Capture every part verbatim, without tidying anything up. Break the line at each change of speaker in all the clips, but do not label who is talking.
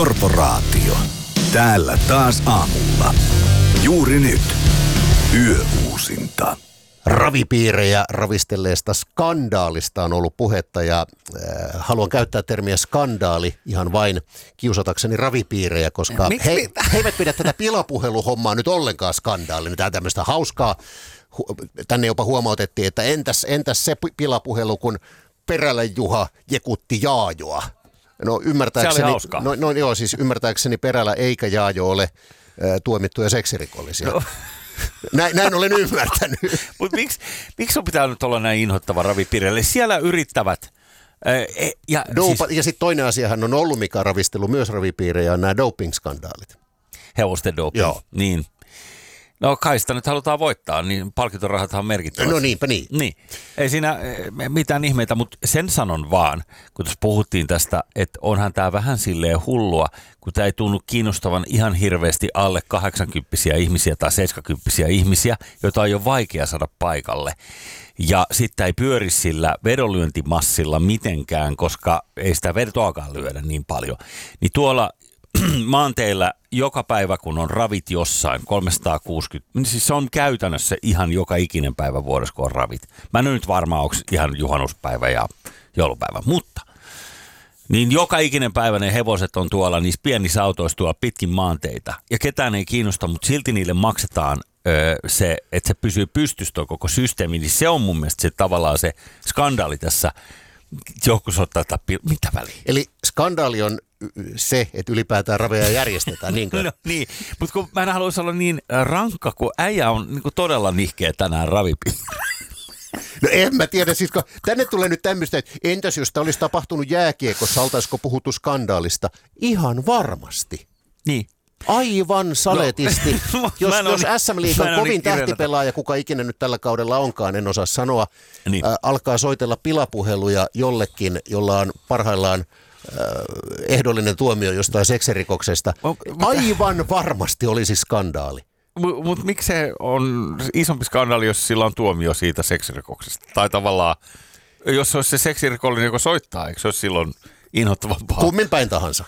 Korporaatio. Täällä taas aamulla. Juuri nyt. Yöuusinta.
Ravipiirejä ravistelleesta skandaalista on ollut puhetta ja äh, haluan käyttää termiä skandaali ihan vain kiusatakseni ravipiirejä, koska he, he eivät pidä tätä pilapuheluhommaa nyt ollenkaan skandaalina. Tämä on tämmöistä hauskaa. Tänne jopa huomautettiin, että entäs, entäs se pilapuhelu, kun Perälän Juha jekutti Jaajoa. No ymmärtääkseni, no, no joo, siis ymmärtääkseni Perälä eikä Jaajo ole äh, tuomittuja seksirikollisia. No. Näin, näin olen ymmärtänyt.
Mutta miksi, miksi on pitää nyt olla näin inhottava ravipiireille? Siellä yrittävät. Ää, ja
Dopa,
siis,
ja sitten toinen asiahan on ollut, mikä on ravistellut myös ravipiirejä, on nämä doping-skandaalit.
Hevosten doping. Joo. Niin. No kai sitä nyt halutaan voittaa, niin palkintorahathan on merkittävästi.
No niinpä niin.
Niin. Ei siinä mitään ihmeitä, mutta sen sanon vaan, kun tuossa puhuttiin tästä, että onhan tämä vähän silleen hullua, kun tämä ei tunnu kiinnostavan ihan hirveästi alle kahdeksankymppisiä ihmisiä tai seitsemänkymppisiä ihmisiä, joita on jo vaikea saada paikalle. Ja sitten ei pyöri sillä vedonlyöntimassilla mitenkään, koska ei sitä vertoakaan lyödä niin paljon. Niin tuolla maanteillä joka päivä, kun on ravit jossain, kolmesataakuusikymmentä, niin siis se on käytännössä ihan joka ikinen päivä vuodessa, kun on ravit. Mä en ole nyt varma, onko ihan juhannuspäivä ja joulupäivä, mutta niin joka ikinen päivä ne hevoset on tuolla niissä pienissä autoissa tuolla pitkin maanteita. Ja ketään ei kiinnosta, mutta silti niille maksetaan öö, se, että se pysyy pystyssä tuo koko systeemi. Niin se on mun mielestä se tavallaan se skandaali tässä. Joku soittaa, että mitä väliä?
Eli skandaali on se, että ylipäätään raveja järjestetään, niinkö?
No niin, mutta kun mä en haluaisi olla niin rankka, kun äijä on niin kuin todella nihkeä tänään ravipiirillä.
No en mä tiedä, siis kun tänne tulee nyt tämmöistä, että entäs jos tämä olisi tapahtunut jääkiekossa, oltaisiko puhuttu skandaalista? Ihan varmasti.
Niin.
Aivan saletisti. No, jos jos S M-liigan kovin
niin
tähtipelaaja, kuka ikinä nyt tällä kaudella onkaan, en osaa sanoa,
niin.
äh, alkaa soitella pilapuheluja jollekin, jolla on parhaillaan äh, ehdollinen tuomio jostain seksirikoksesta. Aivan varmasti olisi skandaali.
Mutta mut miksi se on isompi skandaali, jos sillä on tuomio siitä seksirikoksesta? Tai tavallaan, jos se olisi se seksirikollinen, joka soittaa, eikö se olisi silloin inhottavampaa?
Kummin päin tahansa.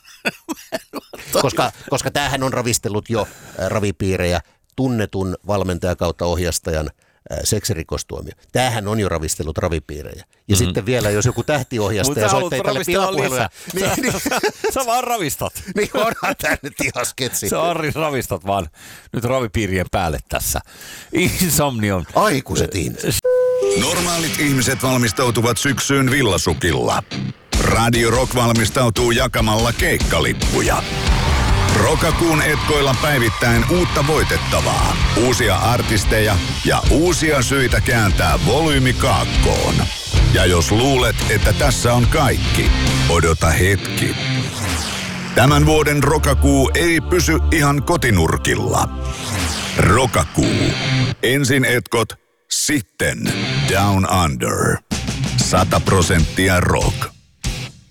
koska, koska tämähän on ravistellut jo äh, ravipiirejä tunnetun valmentaja kautta ohjastajan äh, seksirikostuomio. Tämähän on jo ravistellut ravipiirejä. Ja mm-hmm. sitten vielä, jos joku tähtiohjastaja soittaa tälle pilapuheluja. Niin, niin,
sä vaan ravistat.
Niin onhan tämä nyt ihan sketsi.
Sä Arri ravistat vaan nyt ravipiirien päälle tässä. Insomnion.
Aikuiset ihmiset.
Normaalit ihmiset valmistautuvat syksyyn villasukilla. Radio Rock valmistautuu jakamalla keikkalippuja. Rokakuun etkoilla päivittäin uutta voitettavaa, uusia artisteja ja uusia syitä kääntää volyymi kaakkoon. Ja jos luulet, että tässä on kaikki, odota hetki. Tämän vuoden Rokakuu ei pysy ihan kotinurkilla. Rokakuu. Ensin etkot, sitten Down Under. Sata prosenttia rock.